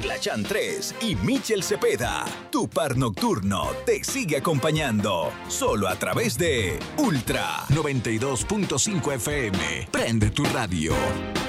Eglachan 3 y Michel Cepeda. Tu par nocturno te sigue acompañando. Solo a través de Ultra 92.5 FM. Prende tu radio.